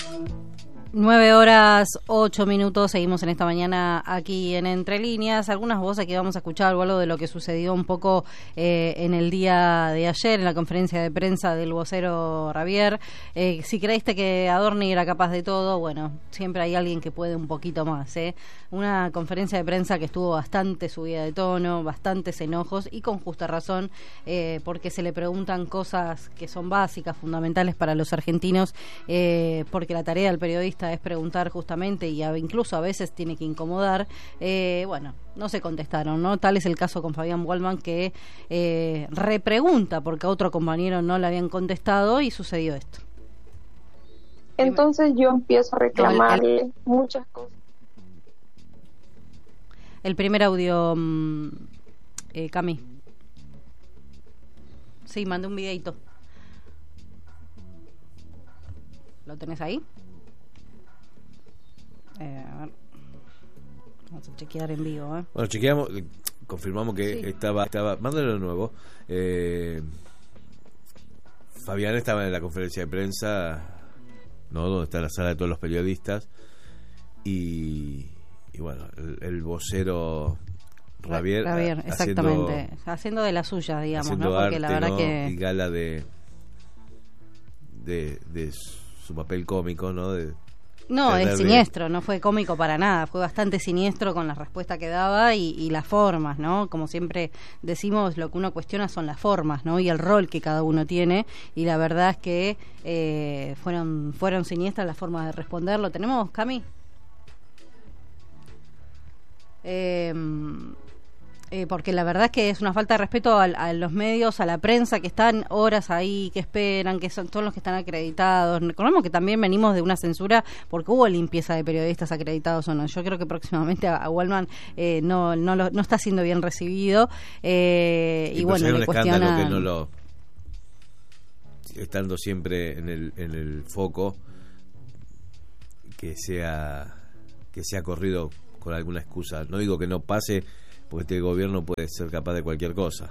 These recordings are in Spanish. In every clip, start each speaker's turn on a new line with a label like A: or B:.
A: 9:08, seguimos en esta mañana aquí en Entre Líneas. Algunas voces que vamos a escuchar, algo de lo que sucedió un poco en el día de ayer, en la conferencia de prensa del vocero Ravier. Si creíste que Adorni era capaz de todo, bueno, siempre hay alguien que puede un poquito más. Una conferencia de prensa que estuvo bastante subida de tono, bastantes enojos y con justa razón, porque se le preguntan cosas que son básicas, fundamentales para los argentinos, porque la tarea del periodista es preguntar justamente y incluso a veces tiene que incomodar. Bueno, no se contestaron, ¿no? Tal es el caso con Fabián Waldman, que repregunta porque a otro compañero no le habían contestado y sucedió esto.
B: Entonces yo empiezo a reclamarle muchas cosas.
A: El primer audio, Cami. Sí, mandé un videito. ¿Lo tenés ahí? A ver. Vamos a chequear en vivo,
C: Bueno, chequeamos, confirmamos que
A: sí.
C: estaba. Mándalo de nuevo. Fabián estaba en la conferencia de prensa, ¿no? Donde está la sala de todos los periodistas. Y bueno, el vocero Ravier,
A: exactamente, haciendo de la suya, digamos, ¿no? Porque
C: arte,
A: la verdad, ¿no? que
C: y gala de su papel cómico, ¿no?
A: No, es siniestro, no fue cómico para nada, fue bastante siniestro con la respuesta que daba y las formas, ¿no? Como siempre decimos, lo que uno cuestiona son las formas, ¿no? Y el rol que cada uno tiene, y la verdad es que fueron siniestras las formas de responder. ¿Lo tenemos, Cami? Porque la verdad es que es una falta de respeto a los medios, a la prensa, que están horas ahí, que esperan, que son todos los que están acreditados. Recordemos que también venimos de una censura porque hubo limpieza de periodistas acreditados o no. Yo creo que próximamente a Waldman no está siendo bien recibido, y bueno, le cuestionan
C: que no lo, estando siempre en el foco, que sea corrido con alguna excusa. No digo que no pase, porque este gobierno puede ser capaz de cualquier cosa,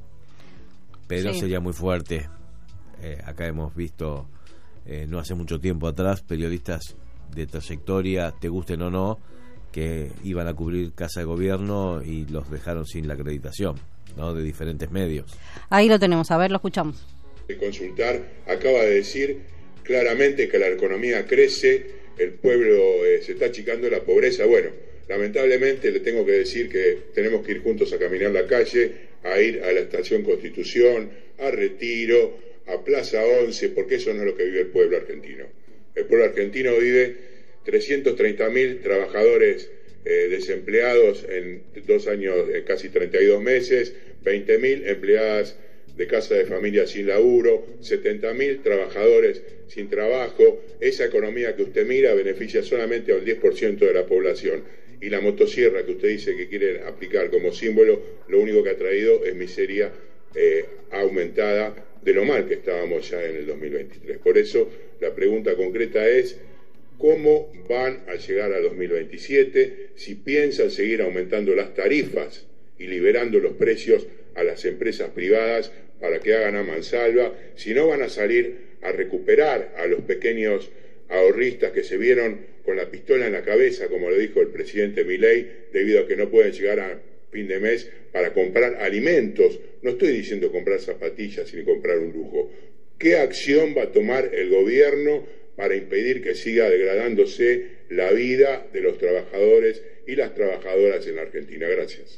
C: pero sí, sería muy fuerte. Acá hemos visto, no hace mucho tiempo atrás, periodistas de trayectoria, te gusten o no, que iban a cubrir casa de gobierno y los dejaron sin la acreditación, ¿no? De diferentes medios.
A: Ahí lo tenemos, a ver, lo escuchamos.
D: De consultar, acaba de decir claramente que la economía crece, el pueblo se está achicando, la pobreza. Bueno, lamentablemente le tengo que decir que tenemos que ir juntos a caminar la calle, a ir a la Estación Constitución, a Retiro, a Plaza 11, porque eso no es lo que vive el pueblo argentino. El pueblo argentino vive 330.000 trabajadores desempleados en 2 años, casi 32 meses, 20.000 empleadas de casa de familia sin laburo, 70.000 trabajadores sin trabajo. Esa economía que usted mira beneficia solamente al 10% de la población. Y la motosierra que usted dice que quiere aplicar como símbolo, lo único que ha traído es miseria aumentada de lo mal que estábamos ya en el 2023. Por eso la pregunta concreta es: ¿cómo van a llegar a 2027? Si piensan seguir aumentando las tarifas y liberando los precios a las empresas privadas para que hagan a mansalva, si no van a salir a recuperar a los pequeños ahorristas que se vieron con la pistola en la cabeza, como le dijo el presidente Milei, debido a que no pueden llegar a fin de mes para comprar alimentos. No estoy diciendo comprar zapatillas ni comprar un lujo. ¿Qué acción va a tomar el gobierno para impedir que siga degradándose la vida de los trabajadores y las trabajadoras en la Argentina? Gracias.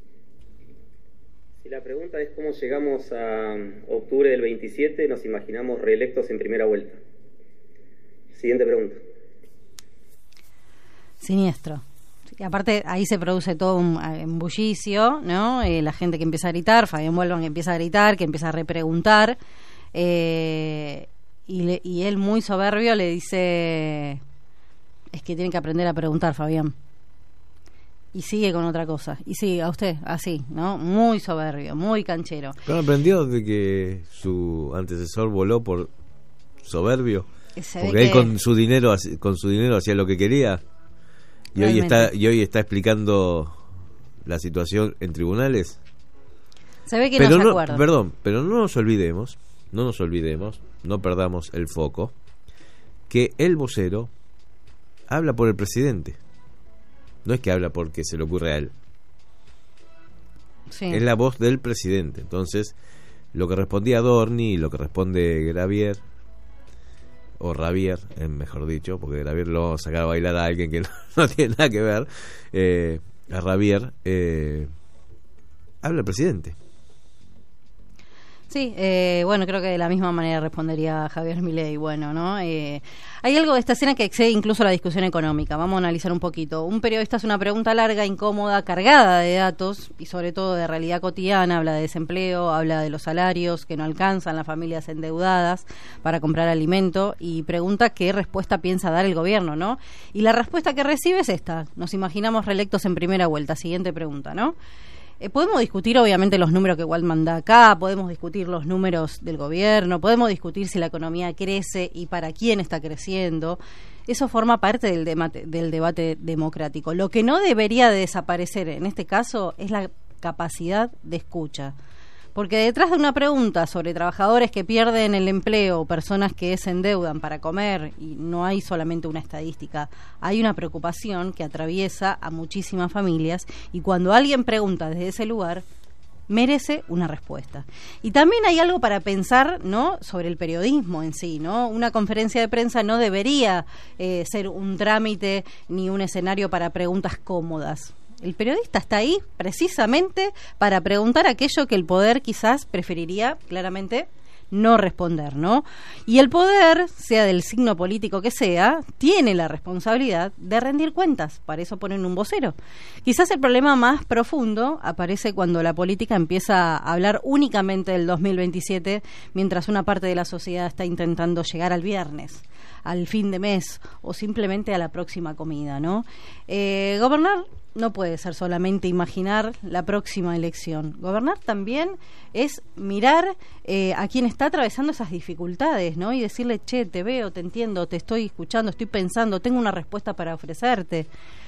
E: Si la pregunta es cómo llegamos a octubre del 27, nos imaginamos reelectos en primera vuelta. Siguiente pregunta.
A: Siniestro. Y aparte ahí se produce todo un bullicio, ¿no? La gente que empieza a gritar, Fabián Waldman que empieza a gritar, que empieza a repreguntar, y él muy soberbio le dice: es que tienen que aprender a preguntar, Fabián. Y sigue con otra cosa, y sigue a usted así, ¿no? Muy soberbio, muy canchero.
C: ¿No aprendió de que su antecesor voló por soberbio? Porque él con su dinero hacía lo que quería. Y hoy está explicando la situación en tribunales.
A: Se ve que no se acuerda.
C: Perdón, pero no nos olvidemos, no perdamos el foco, que el vocero habla por el presidente. No es que habla porque se le ocurre a él.
A: Sí.
C: Es la voz del presidente. Entonces, lo que respondía Dorni y lo que responde Gravier, o Ravier, mejor dicho, porque Gravier lo vamos a sacar a bailar a alguien que no tiene nada que ver, a Ravier, habla el presidente.
A: Sí, bueno, creo que de la misma manera respondería Javier Milei. Bueno, ¿no? Hay algo de esta escena que excede incluso la discusión económica. Vamos a analizar un poquito. Un periodista hace una pregunta larga, incómoda, cargada de datos y sobre todo de realidad cotidiana. Habla de desempleo, habla de los salarios que no alcanzan, las familias endeudadas para comprar alimento y pregunta qué respuesta piensa dar el gobierno, ¿no? Y la respuesta que recibe es esta. Nos imaginamos reelectos en primera vuelta. Siguiente pregunta, ¿no? Podemos discutir obviamente los números que Waldman da acá, podemos discutir los números del gobierno, podemos discutir si la economía crece y para quién está creciendo. Eso forma parte del debate democrático. Lo que no debería de desaparecer en este caso es la capacidad de escucha. Porque detrás de una pregunta sobre trabajadores que pierden el empleo o personas que se endeudan para comer, y no hay solamente una estadística, hay una preocupación que atraviesa a muchísimas familias y cuando alguien pregunta desde ese lugar, merece una respuesta. Y también hay algo para pensar, ¿no?, sobre el periodismo en sí, ¿no? Una conferencia de prensa no debería ser un trámite ni un escenario para preguntas cómodas. El periodista está ahí precisamente para preguntar aquello que el poder quizás preferiría claramente no responder, ¿no? Y el poder, sea del signo político que sea, tiene la responsabilidad de rendir cuentas. Para eso ponen un vocero. Quizás el problema más profundo aparece cuando la política empieza a hablar únicamente del 2027, mientras una parte de la sociedad está intentando llegar al viernes, al fin de mes o simplemente a la próxima comida, ¿no? Gobernar no puede ser solamente imaginar la próxima elección. Gobernar también es mirar a quien está atravesando esas dificultades, ¿no? Y decirle, che, te veo, te entiendo, te estoy escuchando, estoy pensando, tengo una respuesta para ofrecerte.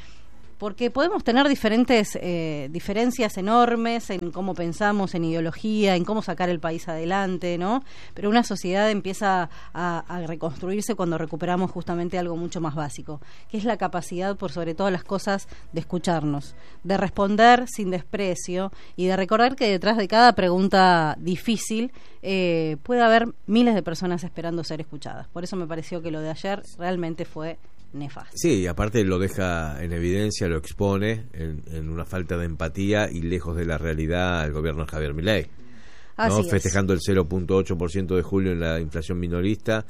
A: Porque podemos tener diferentes diferencias enormes en cómo pensamos, en ideología, en cómo sacar el país adelante, ¿no? Pero una sociedad empieza a reconstruirse cuando recuperamos justamente algo mucho más básico, que es la capacidad, por sobre todas las cosas, de escucharnos, de responder sin desprecio y de recordar que detrás de cada pregunta difícil puede haber miles de personas esperando ser escuchadas. Por eso me pareció que lo de ayer realmente fue nefasto.
C: Sí, y aparte lo deja en evidencia, lo expone en una falta de empatía y lejos de la realidad al gobierno de Javier Milei, ¿no? Festejando el 0.8% de julio en la inflación mayorista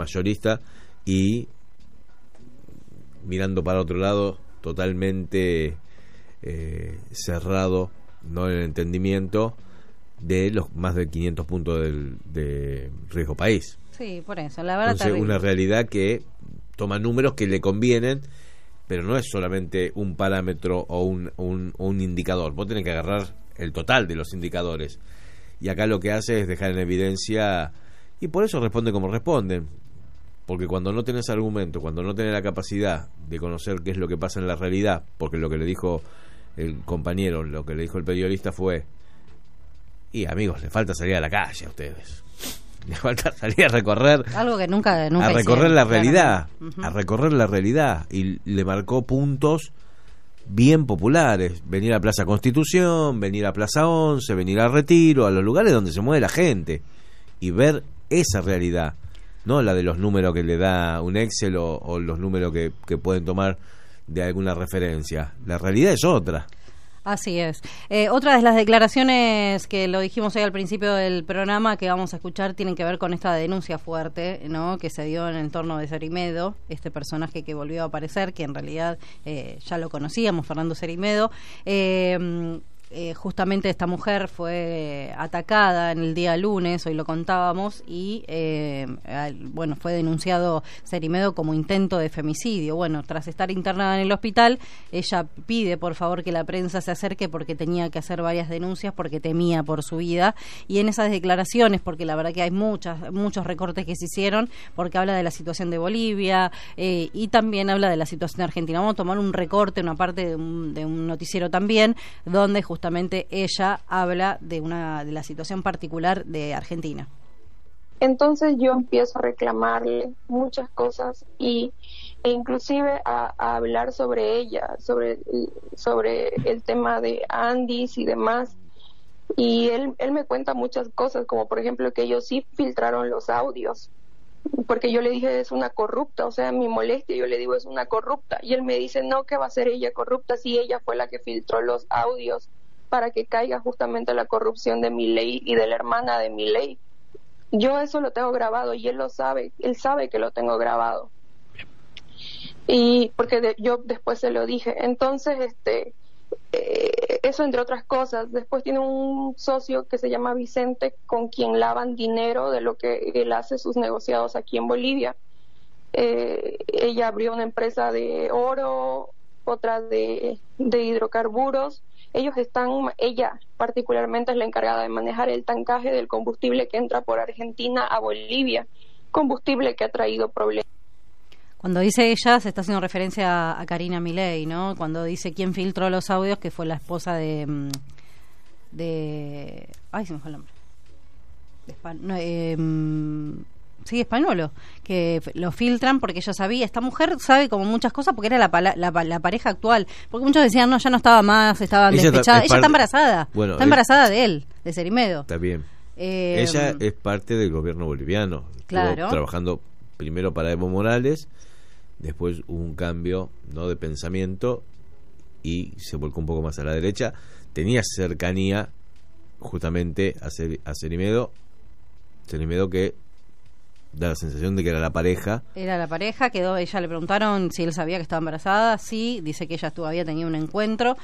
C: y mirando para otro lado totalmente cerrado, no en el entendimiento de los más de 500 puntos de riesgo país.
A: Sí, por eso, la verdad.
C: Entonces, una realidad que toma números que le convienen, pero no es solamente un parámetro o un indicador. Vos tenés que agarrar el total de los indicadores. Y acá lo que hace es dejar en evidencia, y por eso responde como responden. Porque cuando no tenés argumento, cuando no tenés la capacidad de conocer qué es lo que pasa en la realidad, porque lo que le dijo el compañero, lo que le dijo el periodista fue, y amigos, le falta salir a la calle a ustedes. Le falta salir a recorrer
A: algo que nunca
C: a recorrer
A: hicieron,
C: la realidad,
A: claro.
C: A recorrer la realidad, y le marcó puntos bien populares: venir a Plaza Constitución, venir a Plaza 11, venir a Retiro, a los lugares donde se mueve la gente y ver esa realidad, no la de los números que le da un Excel o los números que pueden tomar de alguna referencia. La realidad es otra.
A: Así es. Otra de las declaraciones que lo dijimos hoy al principio del programa que vamos a escuchar tienen que ver con esta denuncia fuerte, ¿no?, que se dio en el entorno de Cerimedo, este personaje que volvió a aparecer, que en realidad ya lo conocíamos, Fernando Cerimedo. Justamente esta mujer fue atacada en el día lunes, hoy lo contábamos, y bueno, fue denunciado Cerimedo como intento de femicidio. Bueno, tras estar internada en el hospital, ella pide por favor que la prensa se acerque porque tenía que hacer varias denuncias porque temía por su vida, y en esas declaraciones, porque la verdad que hay muchos recortes que se hicieron, porque habla de la situación de Bolivia y también habla de la situación de Argentina. Vamos a tomar un recorte, una parte de un noticiero también, donde justamente ella habla de la situación particular de Argentina.
B: Entonces yo empiezo a reclamarle muchas cosas e inclusive a hablar sobre ella, sobre el tema de Andis y demás. Y él me cuenta muchas cosas, como por ejemplo que ellos sí filtraron los audios, porque yo le dije es una corrupta, o sea, mi molestia, yo le digo es una corrupta, y él me dice no, que va a ser ella corrupta si ella fue la que filtró los audios para que caiga justamente la corrupción de Milei y de la hermana de Milei. Yo eso lo tengo grabado y él lo sabe, él sabe que lo tengo grabado, y porque yo después se lo dije. Entonces eso entre otras cosas. Después tiene un socio que se llama Vicente, con quien lavan dinero de lo que él hace sus negociados aquí en Bolivia. Ella abrió una empresa de oro, otra de hidrocarburos. Ella particularmente es la encargada de manejar el tancaje del combustible que entra por Argentina a Bolivia, combustible que ha traído problemas.
A: Cuando dice ella, se está haciendo referencia a Karina Milei, ¿no? Cuando dice quién filtró los audios, que fue la esposa de ay, se me fue el nombre. Sí, Españolo, que lo filtran porque ella sabía, esta mujer sabe como muchas cosas porque era la pareja actual, porque muchos decían, no, ya no estaba más, estaban despechadas. Ella está embarazada,
C: bueno,
A: está embarazada de él, de Cerimedo.
C: Está bien. Ella es parte del gobierno boliviano.
A: Claro.
C: Estuvo trabajando primero para Evo Morales, después hubo un cambio, ¿no?, de pensamiento y se volcó un poco más a la derecha. Tenía cercanía justamente a Cerimedo que da la sensación de que era la pareja. Era la pareja,
A: ella le preguntaron si él sabía que estaba embarazada, sí, dice que ella había tenido un encuentro,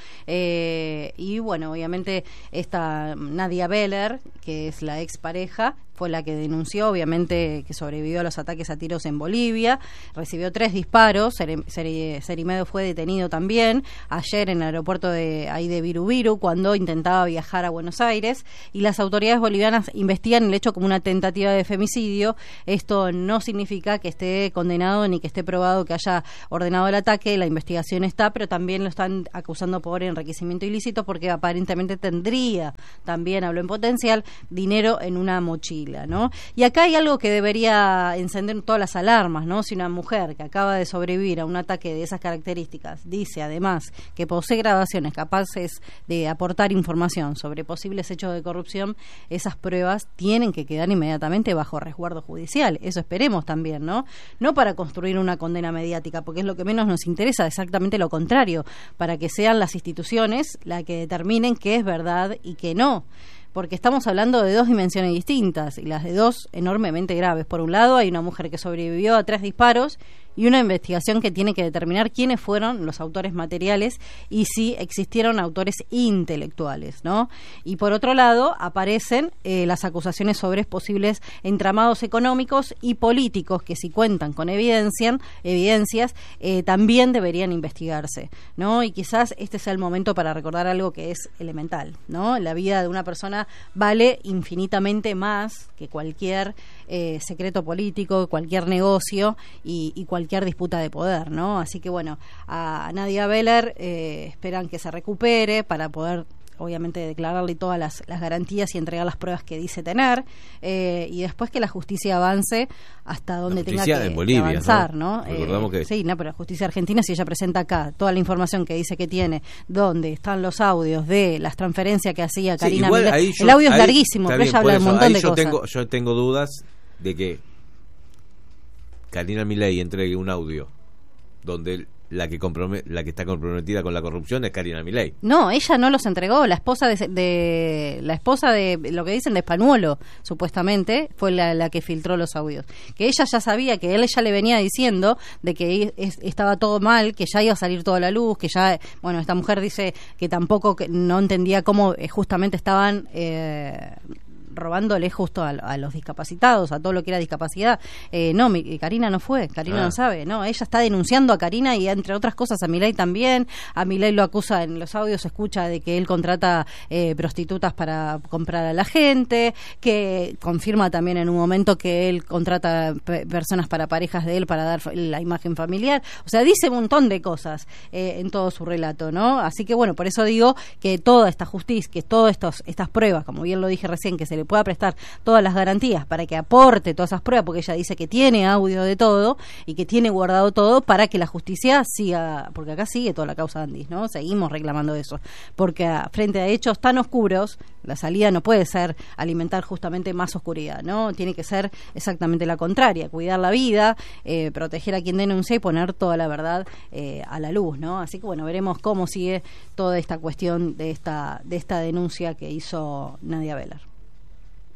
A: y bueno, obviamente esta Nadia Beller, que es la expareja, fue la que denunció, obviamente, que sobrevivió a los ataques a tiros en Bolivia, recibió 3 disparos, Cerimedo fue detenido también, ayer en el aeropuerto de Viru, cuando intentaba viajar a Buenos Aires, y las autoridades bolivianas investigan el hecho como una tentativa de femicidio. Esto no significa que esté condenado ni que esté probado que haya ordenado el ataque, la investigación está, pero también lo están acusando por enriquecimiento ilícito porque aparentemente tendría, también habló en potencial, dinero en una mochila, ¿no? Y acá hay algo que debería encender todas las alarmas, ¿no? Si una mujer que acaba de sobrevivir a un ataque de esas características dice además que posee grabaciones capaces de aportar información sobre posibles hechos de corrupción, esas pruebas tienen que quedar inmediatamente bajo resguardo judicial. Eso esperemos también, ¿no? No para construir una condena mediática, porque es lo que menos nos interesa, exactamente lo contrario, para que sean las instituciones las que determinen qué es verdad y qué no. Porque estamos hablando de 2 dimensiones distintas y las de 2 enormemente graves. Por un lado, hay una mujer que sobrevivió a 3 disparos y una investigación que tiene que determinar quiénes fueron los autores materiales y si existieron autores intelectuales, ¿no? Y por otro lado, aparecen las acusaciones sobre posibles entramados económicos y políticos que, si cuentan con evidencias, también deberían investigarse, ¿no? Y quizás este sea el momento para recordar algo que es elemental, ¿no? La vida de una persona vale infinitamente más que cualquier secreto político, cualquier negocio y cualquier disputa de poder, ¿no? Así que bueno, a Nadia Beller esperan que se recupere para poder, obviamente, declararle todas las garantías y entregar las pruebas que dice tener, y después que la justicia avance hasta donde tenga que
C: Bolivia,
A: avanzar, ¿no?
C: Recordamos que
A: sí, no, pero la justicia argentina, si ella presenta acá toda la información que dice que tiene, donde están los audios de las transferencias que hacía Karina Milei, el audio es larguísimo, pero ella habla de un montón de cosas.
C: Yo tengo dudas de que Karina Milei entregue un audio donde la que está comprometida con la corrupción es Karina Milei.
A: No, ella no los entregó. La esposa de lo que dicen de Spanuolo, supuestamente, fue la que filtró los audios. Que ella ya sabía, que él ya le venía diciendo de que estaba todo mal, que ya iba a salir toda la luz, que ya, bueno, esta mujer dice que tampoco, que no entendía cómo justamente estaban robándole justo a los discapacitados, a todo lo que era discapacidad. Karina no fue, Karina no sabe, no, ella está denunciando a Karina y entre otras cosas a Milei también. A Milei lo acusa, en los audios se escucha de que él contrata prostitutas para comprar a la gente, que confirma también en un momento que él contrata personas para parejas de él para dar la imagen familiar. O sea, dice un montón de cosas en todo su relato, ¿no? Así que bueno, por eso digo que toda esta justicia, que todas estas pruebas, como bien lo dije recién, que se le le pueda prestar todas las garantías para que aporte todas esas pruebas, porque ella dice que tiene audio de todo y que tiene guardado todo para que la justicia siga, porque acá sigue toda la causa de Andis, ¿no? Seguimos reclamando eso, porque frente a hechos tan oscuros, la salida no puede ser alimentar justamente más oscuridad, ¿no? Tiene que ser exactamente la contraria, cuidar la vida, proteger a quien denuncia y poner toda la verdad a la luz, ¿no? Así que bueno, veremos cómo sigue toda esta cuestión de esta denuncia que hizo Nadia Beller.